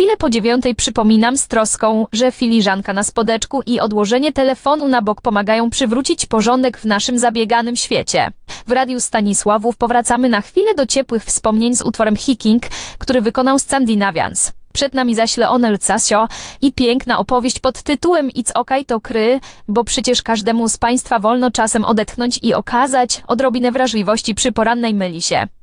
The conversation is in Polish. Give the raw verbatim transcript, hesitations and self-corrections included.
Chwilę po dziewiątej przypominam z troską, że filiżanka na spodeczku i odłożenie telefonu na bok pomagają przywrócić porządek w naszym zabieganym świecie. W Radiu Stanisławów powracamy na chwilę do ciepłych wspomnień z utworem Hiking, który wykonał Scandinavians. Przed nami zaś Leonel Casio i piękna opowieść pod tytułem It's okej to kry, bo przecież każdemu z Państwa wolno czasem odetchnąć i okazać odrobinę wrażliwości przy porannej myli się.